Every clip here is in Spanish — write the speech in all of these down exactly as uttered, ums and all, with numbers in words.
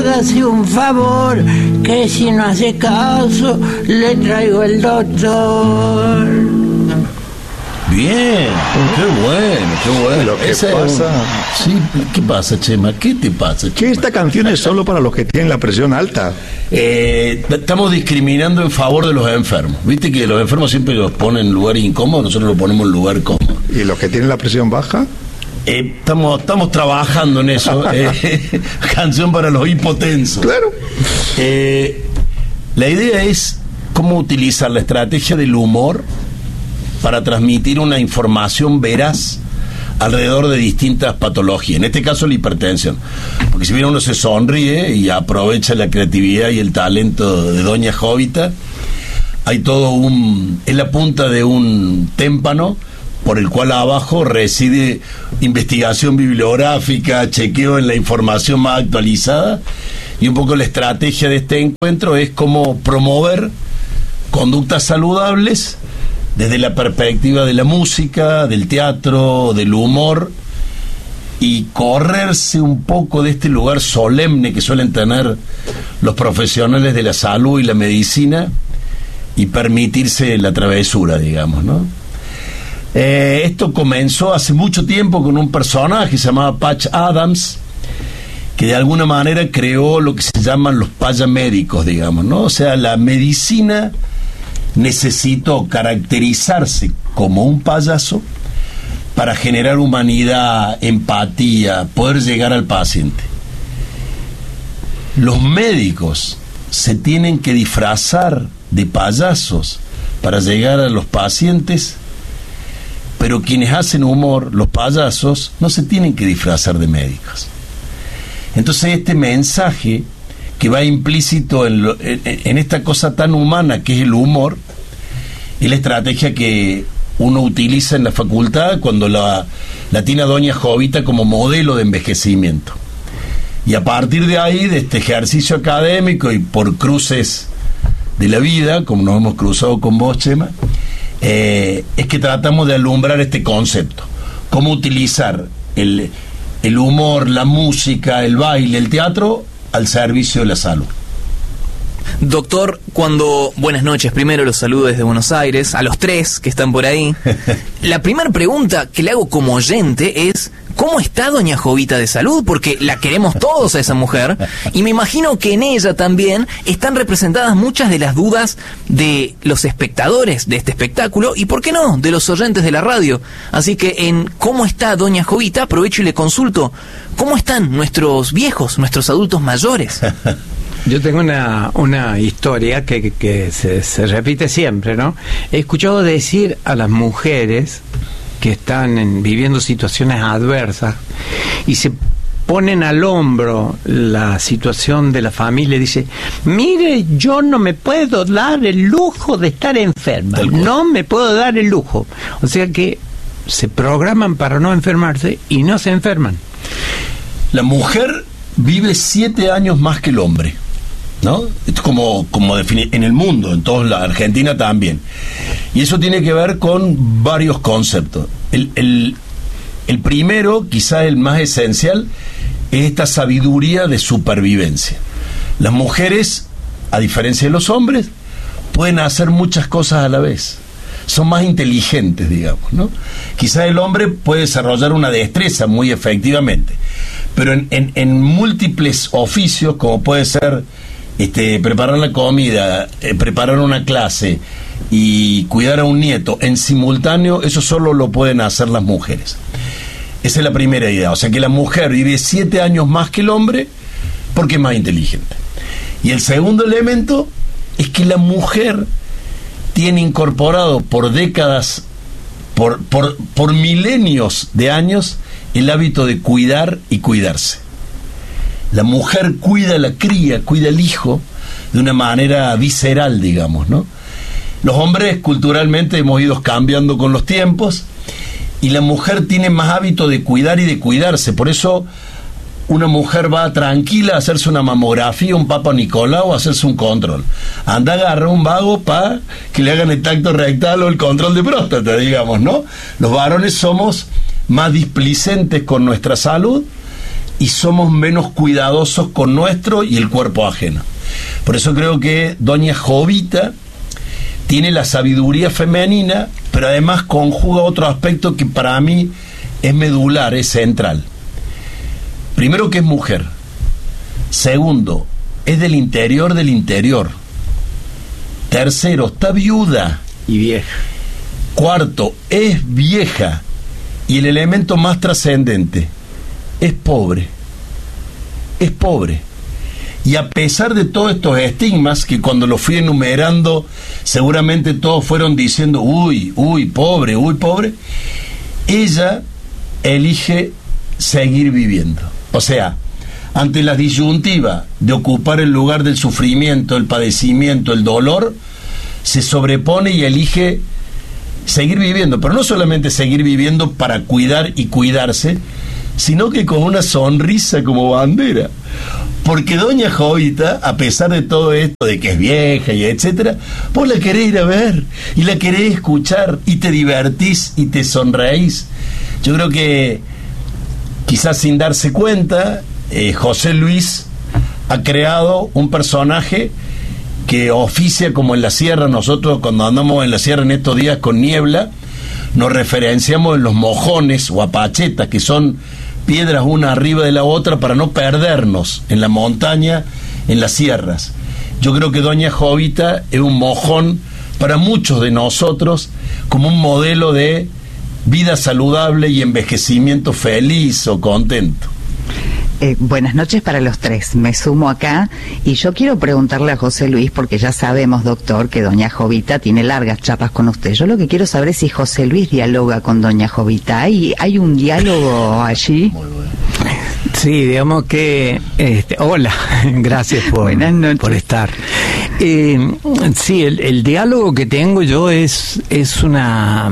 hágase un favor, que si no hace caso, le traigo el doctor. Bien, qué bueno, qué bueno. Lo que Esa pasa... Es... Sí, ¿qué pasa, Chema? ¿Qué te pasa, Chema? Que esta canción es solo para los que tienen la presión alta. Eh, estamos discriminando en favor de los enfermos. Viste que los enfermos siempre los ponen en lugares incómodos, nosotros los ponemos en lugar cómodo. ¿Y los que tienen la presión baja? Eh, estamos, estamos trabajando en eso. eh, canción para los hipotensos. Claro. Eh, la idea es cómo utilizar la estrategia del humor para transmitir una información veraz alrededor de distintas patologías, en este caso la hipertensión, porque si bien uno se sonríe y aprovecha la creatividad y el talento de Doña Jovita, hay todo un, es la punta de un témpano por el cual abajo reside investigación bibliográfica, chequeo en la información más actualizada, y un poco la estrategia de este encuentro es cómo promover conductas saludables desde la perspectiva de la música, del teatro, del humor, y correrse un poco de este lugar solemne que suelen tener los profesionales de la salud y la medicina y permitirse la travesura, digamos, ¿no? Eh, esto comenzó hace mucho tiempo con un personaje que se llamaba Patch Adams, que de alguna manera creó lo que se llaman los payamédicos, digamos, ¿no? O sea, la medicina necesitó caracterizarse como un payaso para generar humanidad, empatía, poder llegar al paciente. Los médicos se tienen que disfrazar de payasos para llegar a los pacientes, pero quienes hacen humor, los payasos, no se tienen que disfrazar de médicos. Entonces este mensaje que va implícito en, lo, en, en esta cosa tan humana que es el humor, es la estrategia que uno utiliza en la facultad cuando la, la tiene a Doña Jovita como modelo de envejecimiento. Y a partir de ahí, de este ejercicio académico y por cruces de la vida, como nos hemos cruzado con vos, Chema, eh, es que tratamos de alumbrar este concepto. Cómo utilizar el, el humor, la música, el baile, el teatro al servicio de la salud. Doctor, cuando... Buenas noches, primero los saludo desde Buenos Aires, a los tres que están por ahí. La primera pregunta que le hago como oyente es: ¿cómo está Doña Jovita de salud? Porque la queremos todos a esa mujer, y me imagino que en ella también están representadas muchas de las dudas de los espectadores de este espectáculo, y por qué no, de los oyentes de la radio. Así que en ¿cómo está Doña Jovita? Aprovecho y le consulto: ¿cómo están nuestros viejos, nuestros adultos mayores? Yo tengo una, una historia que, que se, se repite siempre, ¿no? He escuchado decir a las mujeres que están en, viviendo situaciones adversas y se ponen al hombro la situación de la familia, dice: mire, yo no me puedo dar el lujo de estar enferma, no me puedo dar el lujo. O sea que se programan para no enfermarse y no se enferman. La mujer vive siete años más que el hombre, ¿no? Es como, como definir en el mundo, en toda la Argentina también. Y eso tiene que ver con varios conceptos. El, el, el primero, quizás el más esencial, es esta sabiduría de supervivencia. Las mujeres, a diferencia de los hombres, pueden hacer muchas cosas a la vez. Son más inteligentes, digamos, ¿no? Quizás el hombre puede desarrollar una destreza muy efectivamente, pero en, en, en múltiples oficios, como puede ser este, preparar la comida, eh, preparar una clase y cuidar a un nieto en simultáneo, eso solo lo pueden hacer las mujeres. Esa es la primera idea. O sea que la mujer vive siete años más que el hombre porque es más inteligente. Y el segundo elemento es que la mujer tiene incorporado por décadas, por, por, por milenios de años, el hábito de cuidar y cuidarse. La mujer cuida la cría, cuida el hijo de una manera visceral, digamos, ¿no? Los hombres culturalmente hemos ido cambiando con los tiempos y la mujer tiene más hábito de cuidar y de cuidarse. Por eso una mujer va tranquila a hacerse una mamografía, un Papa Nicolau, o a hacerse un control. Anda a agarrar un vago para que le hagan el tacto rectal o el control de próstata, digamos, ¿no? Los varones somos más displicentes con nuestra salud y somos menos cuidadosos con nuestro y el cuerpo ajeno. Por eso creo que doña Jovita tiene la sabiduría femenina, pero además conjuga otro aspecto que para mí es medular, es central. Primero, que es mujer. Segundo, es del interior del interior. Tercero, está viuda. Y vieja. Cuarto, es vieja. Y el elemento más trascendente, es pobre. Es pobre. Y a pesar de todos estos estigmas, que cuando los fui enumerando, seguramente todos fueron diciendo, uy, uy, pobre, uy, pobre, ella elige seguir viviendo. O sea, ante la disyuntiva de ocupar el lugar del sufrimiento, el padecimiento, el dolor, se sobrepone y elige seguir viviendo, pero no solamente seguir viviendo para cuidar y cuidarse, sino que con una sonrisa como bandera. Porque doña Jovita, a pesar de todo esto, de que es vieja y etcétera, vos la querés ir a ver, y la querés escuchar, y te divertís, y te sonreís. Yo creo que, quizás sin darse cuenta, eh, José Luis ha creado un personaje que oficia como en la sierra. Nosotros cuando andamos en la sierra en estos días con niebla, nos referenciamos en los mojones o apachetas, que son piedras una arriba de la otra para no perdernos en la montaña, en las sierras. Yo creo que doña Jovita es un mojón para muchos de nosotros, como un modelo de vida saludable y envejecimiento feliz o contento. Eh, buenas noches para los tres, me sumo acá y yo quiero preguntarle a José Luis, porque ya sabemos, doctor, que doña Jovita tiene largas chapas con usted. Yo lo que quiero saber es si José Luis dialoga con doña Jovita. ¿Hay, hay un diálogo allí? Muy bueno. Sí, digamos que... Este, hola, gracias por, por estar. Eh, sí, el, el diálogo que tengo yo es, es una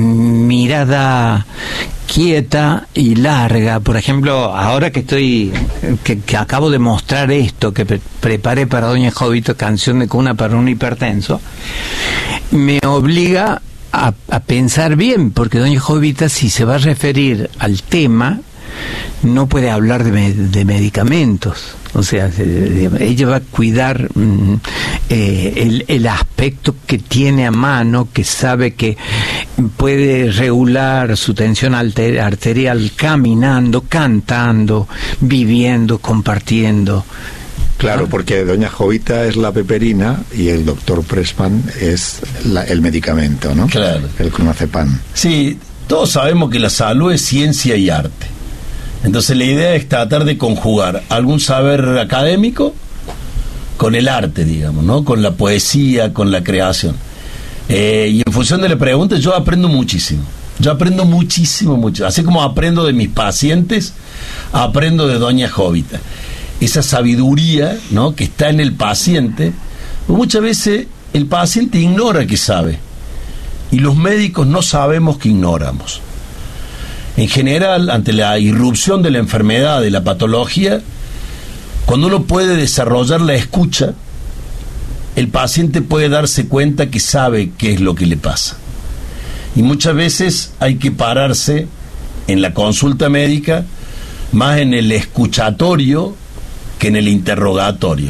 mirada quieta y larga. Por ejemplo, ahora que estoy, que, que acabo de mostrar esto, que pre preparé para doña Jovita, canción de cuna para un hipertenso, me obliga a, a pensar bien, porque doña Jovita, si se va a referir al tema, no puede hablar de, me de medicamentos. O sea, ella va a cuidar mm, eh, el, el aspecto que tiene a mano, que sabe que puede regular su tensión arterial caminando, cantando, viviendo, compartiendo. Claro, porque doña Jovita es la peperina y el doctor Pressman es la, el medicamento, ¿no? Claro. El clonazepam. Sí, todos sabemos que la salud es ciencia y arte. Entonces la idea es tratar de conjugar algún saber académico con el arte, digamos, ¿no? Con la poesía, con la creación. Eh, y en función de la pregunta, yo aprendo muchísimo. Yo aprendo muchísimo, mucho. Así como aprendo de mis pacientes, aprendo de doña Jovita. Esa sabiduría, ¿no?, que está en el paciente. Muchas veces el paciente ignora que sabe. Y los médicos no sabemos que ignoramos. En general, ante la irrupción de la enfermedad, de la patología, cuando uno puede desarrollar la escucha, el paciente puede darse cuenta que sabe qué es lo que le pasa. Y muchas veces hay que pararse en la consulta médica más en el escuchatorio que en el interrogatorio.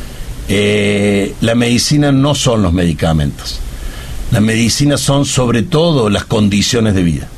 Eh, la medicina no son los medicamentos. La medicina son sobre todo las condiciones de vida.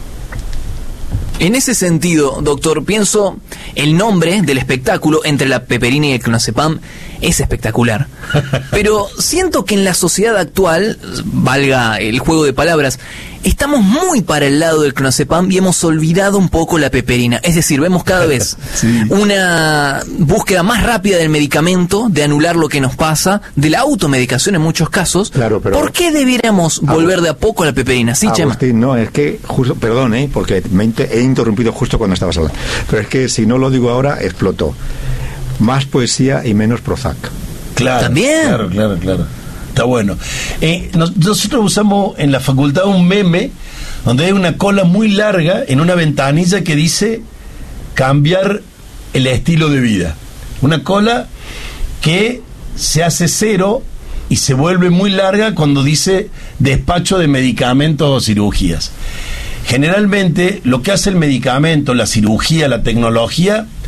En ese sentido, doctor, pienso el nombre del espectáculo entre la peperina y el clonazepam es espectacular. Pero siento que en la sociedad actual, valga el juego de palabras, estamos muy para el lado del clonazepam y hemos olvidado un poco la peperina. Es decir, vemos cada vez sí. una búsqueda más rápida del medicamento, de anular lo que nos pasa, de la automedicación en muchos casos. Claro, pero ¿por qué debiéramos volver de a poco a la peperina? Sí, Chema. Agustín, no, es que, justo, perdón, ¿eh? porque me he interrumpido justo cuando estabas hablando, pero es que si no lo digo ahora, explotó. Más poesía y menos Prozac. Claro, ¿también? Claro, claro, claro. Está bueno. Eh, nos, nosotros usamos en la facultad un meme donde hay una cola muy larga en una ventanilla que dice cambiar el estilo de vida. Una cola que se hace cero y se vuelve muy larga cuando dice despacho de medicamentos o cirugías. Generalmente lo que hace el medicamento, la cirugía, la tecnología,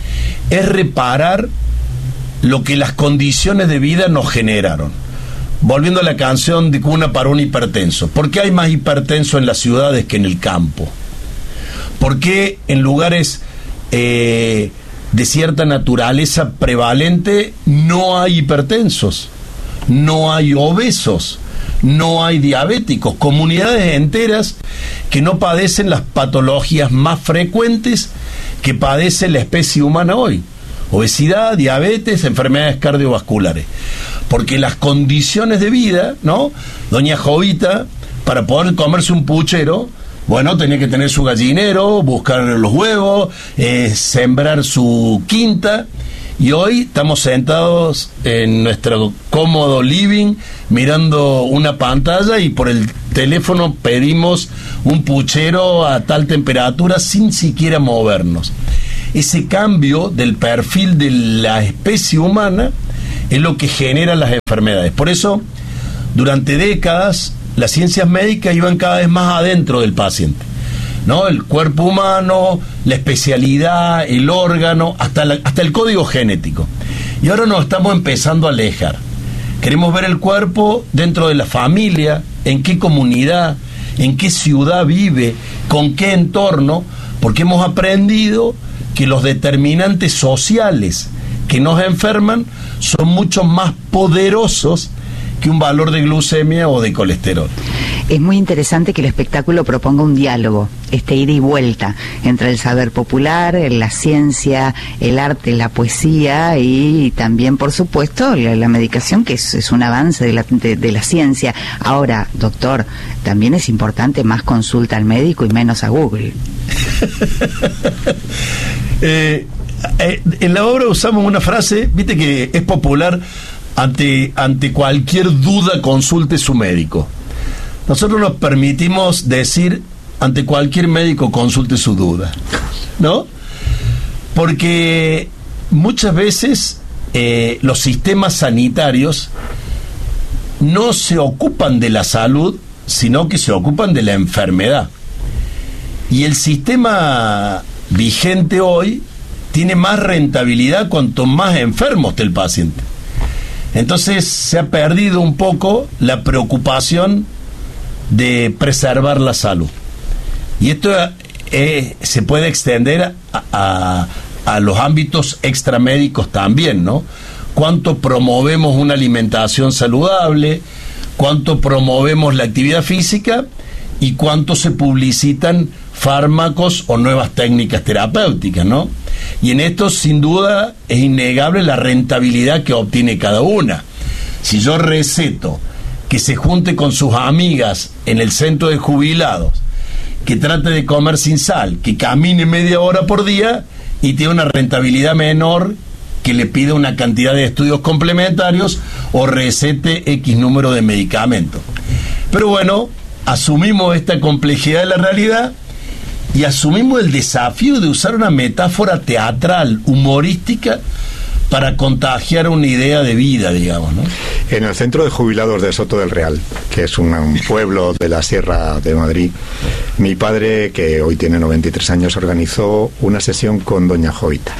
es reparar lo que las condiciones de vida nos generaron. Volviendo a la canción de Cuna para un hipertenso. ¿Por qué hay más hipertenso en las ciudades que en el campo? ¿Por qué en lugares eh, de cierta naturaleza prevalente no hay hipertensos? No hay obesos, no hay diabéticos, comunidades enteras que no padecen las patologías más frecuentes que padece la especie humana hoy: obesidad, diabetes, enfermedades cardiovasculares. Porque las condiciones de vida, ¿no? Doña Jovita, para poder comerse un puchero, bueno, tenía que tener su gallinero, buscar los huevos, eh, sembrar su quinta. Y hoy estamos sentados en nuestro cómodo living mirando una pantalla y por el teléfono pedimos un puchero a tal temperatura sin siquiera movernos. Ese cambio del perfil de la especie humana es lo que genera las enfermedades. Por eso, durante décadas, las ciencias médicas iban cada vez más adentro del paciente, ¿no? El cuerpo humano, la especialidad, el órgano, hasta, la, hasta el código genético. Y ahora nos estamos empezando a alejar. Queremos ver el cuerpo dentro de la familia, en qué comunidad, en qué ciudad vive, con qué entorno, porque hemos aprendido que los determinantes sociales que nos enferman son mucho más poderosos que un valor de glucemia o de colesterol. Es muy interesante que el espectáculo proponga un diálogo, este ida y vuelta entre el saber popular, la ciencia, el arte, la poesía y también, por supuesto, la, la medicación, que es, es un avance de la, de, de la ciencia. Ahora, doctor, también es importante más consulta al médico y menos a Google. eh, eh, en la obra usamos una frase, viste, que es popular: ante, ante cualquier duda consulte su médico. Nosotros nos permitimos decir: ante cualquier médico consulte su duda, ¿no? Porque muchas veces eh, los sistemas sanitarios no se ocupan de la salud, sino que se ocupan de la enfermedad. Y el sistema vigente hoy tiene más rentabilidad cuanto más enfermo esté el paciente. Entonces se ha perdido un poco la preocupación de preservar la salud. Y esto eh, se puede extender a, a, a los ámbitos extramédicos también, ¿no? Cuánto promovemos una alimentación saludable, cuánto promovemos la actividad física y cuánto se publicitan fármacos o nuevas técnicas terapéuticas, ¿no? Y en esto, sin duda, es innegable la rentabilidad que obtiene cada una. Si yo receto que se junte con sus amigas en el centro de jubilados, que trate de comer sin sal, que camine media hora por día y tiene una rentabilidad menor que le pida una cantidad de estudios complementarios o recete X número de medicamentos. Pero bueno, asumimos esta complejidad de la realidad y asumimos el desafío de usar una metáfora teatral, humorística, para contagiar una idea de vida, digamos, ¿no? En el centro de jubilados de Soto del Real, que es un, un pueblo de la Sierra de Madrid, mi padre, que hoy tiene noventa y tres años, organizó una sesión con doña Jovita.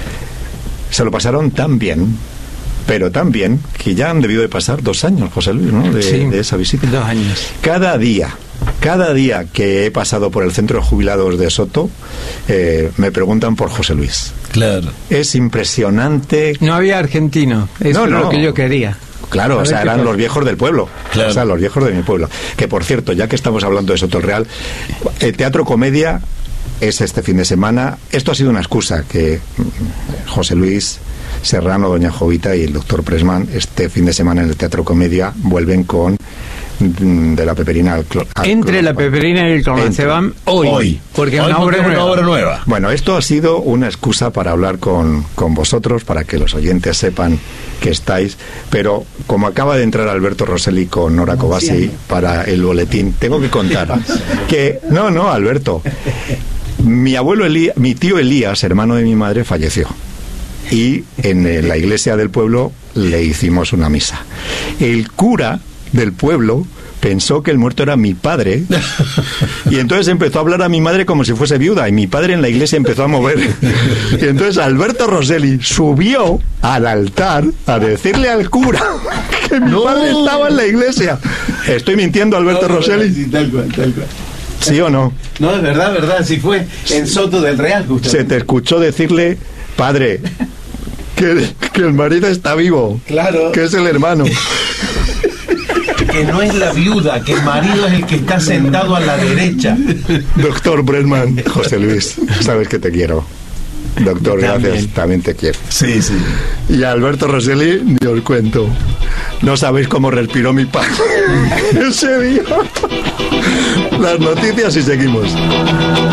Se lo pasaron tan bien, pero tan bien, que ya han debido de pasar dos años, José Luis, ¿no? De, sí, de esa visita. Dos años. Cada día, cada día que he pasado por el centro de jubilados de Soto, eh, me preguntan por José Luis. Claro. Es impresionante. No había argentino, eso No, es no. lo que yo quería. Claro, A o sea, ver qué eran pasa. los viejos del pueblo. Claro. O sea, los viejos de mi pueblo. Que, por cierto, ya que estamos hablando de Soto del Real, el Teatro Comedia es este fin de semana. Esto ha sido una excusa que mm, José Luis Serrano, doña Jovita y el doctor Pressman este fin de semana en el Teatro Comedia vuelven con mm, de la peperina al, clo- al Entre la cloro- peperina y el clonazepam hoy, Hoy. porque es Hoy una porque obra es una nueva. obra nueva. Bueno, esto ha sido una excusa para hablar con, con vosotros, para que los oyentes sepan que estáis, pero como acaba de entrar Alberto Rosselli con Nora Cobasi para el boletín, tengo que contar que, no, no, Alberto, mi abuelo Elías, mi tío Elías, hermano de mi madre, falleció. Y en eh, la iglesia del pueblo le hicimos una misa. El cura del pueblo pensó que el muerto era mi padre y entonces empezó a hablar a mi madre como si fuese viuda y mi padre en la iglesia empezó a mover y entonces Alberto Rosselli subió al altar a decirle al cura que mi No. padre estaba en la iglesia. ¿Estoy mintiendo, Alberto No, no, Rosselli? sí, tal cual, tal cual. ¿Sí o no? No, es verdad, verdad, sí fue en Soto del Real, justo. Se te escuchó decirle, padre, que, que el marido está vivo, Claro. que es el hermano. Que no es la viuda, que el marido es el que está sentado a la derecha. Doctor Bretman, José Luis, sabes que te quiero. Doctor, También. gracias, también te quiero. Sí, sí. Y a Alberto Rosselli, ni os cuento. No sabéis cómo respiró mi padre ese día. Las noticias y seguimos.